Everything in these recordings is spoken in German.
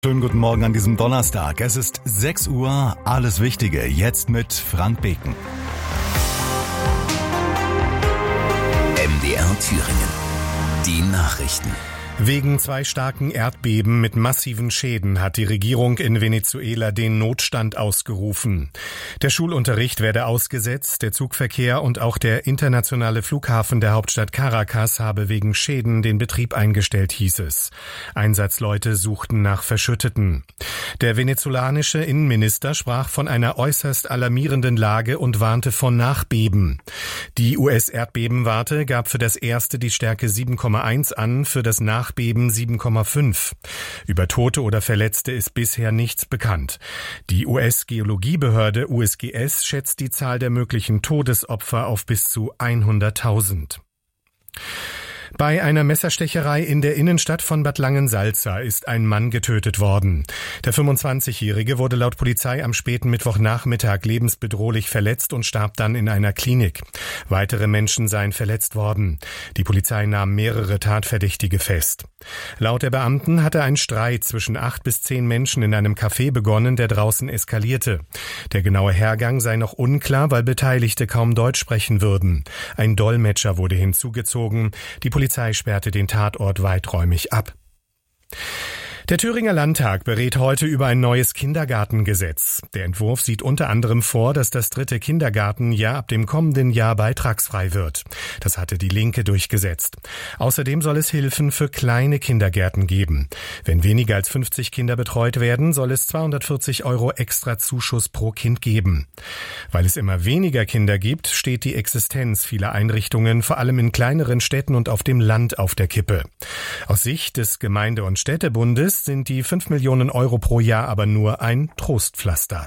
Schönen guten Morgen an diesem Donnerstag. Es ist 6 Uhr, alles Wichtige jetzt mit Frank Beken. MDR Thüringen. Die Nachrichten. Wegen 2 starken Erdbeben mit massiven Schäden hat die Regierung in Venezuela den Notstand ausgerufen. Der Schulunterricht werde ausgesetzt, der Zugverkehr und auch der internationale Flughafen der Hauptstadt Caracas habe wegen Schäden den Betrieb eingestellt, hieß es. Einsatzleute suchten nach Verschütteten. Der venezolanische Innenminister sprach von einer äußerst alarmierenden Lage und warnte vor Nachbeben. Die US-Erdbebenwarte gab für das erste die Stärke 7,1 an, für das Nachbeben 7,5. Über Tote oder Verletzte ist bisher nichts bekannt. Die US-Geologiebehörde USGS schätzt die Zahl der möglichen Todesopfer auf bis zu 100.000. Bei einer Messerstecherei in der Innenstadt von Bad Langensalza ist ein Mann getötet worden. Der 25-Jährige wurde laut Polizei am späten Mittwochnachmittag lebensbedrohlich verletzt und starb dann in einer Klinik. Weitere Menschen seien verletzt worden. Die Polizei nahm mehrere Tatverdächtige fest. Laut der Beamten hatte ein Streit zwischen 8 bis 10 Menschen in einem Café begonnen, der draußen eskalierte. Der genaue Hergang sei noch unklar, weil Beteiligte kaum Deutsch sprechen würden. Ein Dolmetscher wurde hinzugezogen. Die Polizei sperrte den Tatort weiträumig ab. Der Thüringer Landtag berät heute über ein neues Kindergartengesetz. Der Entwurf sieht unter anderem vor, dass das 3. Kindergartenjahr ab dem kommenden Jahr beitragsfrei wird. Das hatte die Linke durchgesetzt. Außerdem soll es Hilfen für kleine Kindergärten geben. Wenn weniger als 50 Kinder betreut werden, soll es 240 € extra Zuschuss pro Kind geben. Weil es immer weniger Kinder gibt, steht die Existenz vieler Einrichtungen, vor allem in kleineren Städten und auf dem Land, auf der Kippe. Aus Sicht des Gemeinde- und Städtebundes sind die 5 Millionen € pro Jahr aber nur ein Trostpflaster.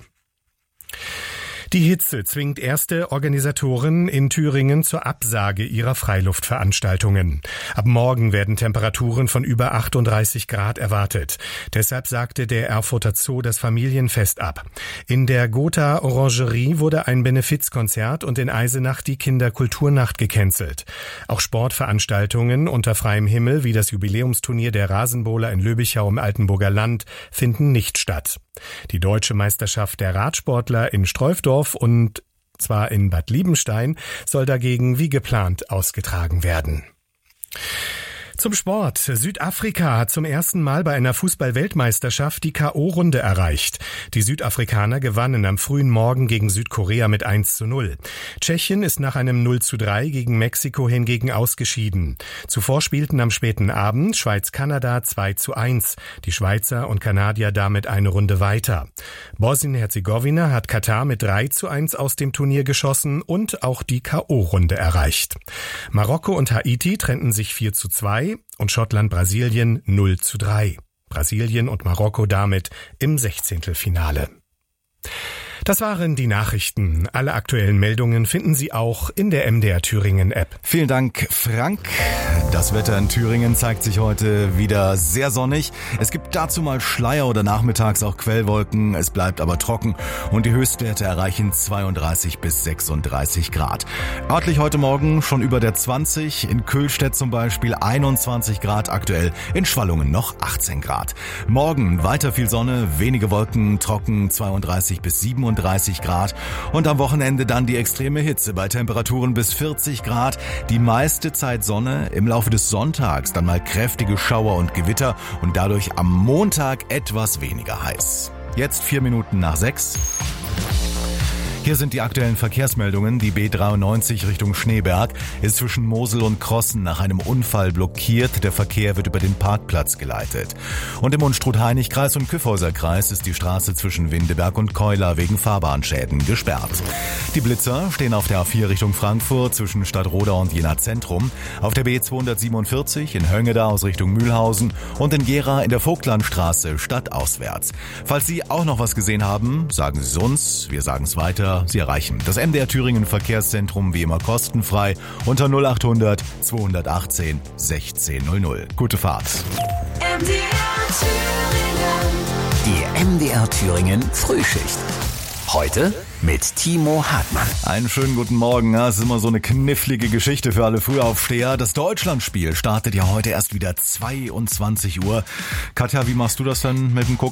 Die Hitze zwingt erste Organisatoren in Thüringen zur Absage ihrer Freiluftveranstaltungen. Ab morgen werden Temperaturen von über 38 Grad erwartet. Deshalb sagte der Erfurter Zoo das Familienfest ab. In der Gotha Orangerie wurde ein Benefizkonzert und in Eisenach die Kinderkulturnacht gecancelt. Auch Sportveranstaltungen unter freiem Himmel wie das Jubiläumsturnier der Rasenbowler in Löbichau im Altenburger Land finden nicht statt. Die Deutsche Meisterschaft der Radsportler in Streufdorf und zwar in Bad Liebenstein soll dagegen wie geplant ausgetragen werden. Zum Sport. Südafrika hat zum ersten Mal bei einer Fußball-Weltmeisterschaft die K.O.-Runde erreicht. Die Südafrikaner gewannen am frühen Morgen gegen Südkorea mit 1:0. Tschechien ist nach einem 0:3 gegen Mexiko hingegen ausgeschieden. Zuvor spielten am späten Abend Schweiz-Kanada 2:1. Die Schweizer und Kanadier damit eine Runde weiter. Bosnien-Herzegowina hat Katar mit 3:1 aus dem Turnier geschossen und auch die K.O.-Runde erreicht. Marokko und Haiti trennten sich 4:2. Und Schottland-Brasilien 0:3. Brasilien und Marokko damit im 16. Das waren die Nachrichten. Alle aktuellen Meldungen finden Sie auch in der MDR Thüringen App. Vielen Dank, Frank. Das Wetter in Thüringen zeigt sich heute wieder sehr sonnig. Es gibt dazu mal Schleier oder nachmittags auch Quellwolken. Es bleibt aber trocken und die Höchstwerte erreichen 32 bis 36 Grad. Örtlich heute Morgen schon über der 20, in Köhlstedt zum Beispiel 21 Grad aktuell, in Schwallungen noch 18 Grad. Morgen weiter viel Sonne, wenige Wolken, trocken 32 bis 37 Grad und am Wochenende dann die extreme Hitze bei Temperaturen bis 40 Grad. Die meiste Zeit Sonne, im Laufe des Sonntags dann mal kräftige Schauer und Gewitter und dadurch am Montag etwas weniger heiß. Jetzt 4 Minuten nach 6. Hier sind die aktuellen Verkehrsmeldungen. Die B93 Richtung Schneeberg ist zwischen Mosel und Krossen nach einem Unfall blockiert. Der Verkehr wird über den Parkplatz geleitet. Und im Unstrut-Hainich-Kreis und Kyffhäuser-Kreis ist die Straße zwischen Windeberg und Keular wegen Fahrbahnschäden gesperrt. Die Blitzer stehen auf der A4 Richtung Frankfurt zwischen Stadtrodau und Jena Zentrum, auf der B247 in Höngeda aus Richtung Mühlhausen und in Gera in der Vogtlandstraße stadtauswärts. Falls Sie auch noch was gesehen haben, sagen Sie es uns, wir sagen es weiter. Sie erreichen das MDR Thüringen Verkehrszentrum wie immer kostenfrei unter 0800 218 1600. Gute Fahrt. Die MDR Thüringen Frühschicht. Heute mit Timo Hartmann. Einen schönen guten Morgen. Ja, es ist immer so eine knifflige Geschichte für alle Frühaufsteher. Das Deutschlandspiel startet ja heute erst wieder 22 Uhr. Katja, wie machst du das denn mit dem Gucken?